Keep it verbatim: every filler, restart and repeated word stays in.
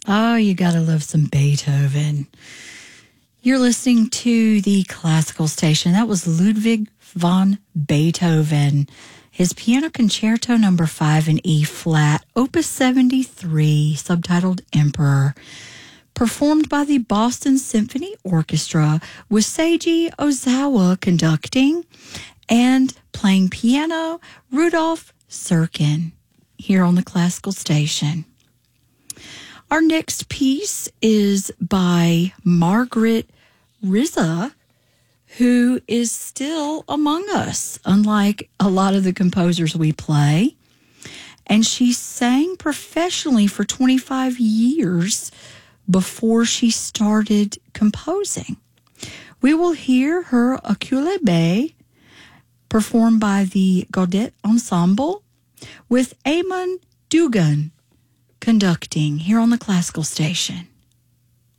Oh, you gotta love some Beethoven. You're listening to the classical station. That was Ludwig van Beethoven. His Piano Concerto number five in E flat, opus seventy-three, subtitled Emperor, performed by the Boston Symphony Orchestra with Seiji Ozawa conducting and playing piano, Rudolf Serkin, here on the classical station. Our next piece is by Margaret Rizza, who is still among us, unlike a lot of the composers we play. And she sang professionally for twenty-five years before she started composing. We will hear her Ukulele performed by the Gaudet Ensemble with Eamon Dugan conducting here on the classical station.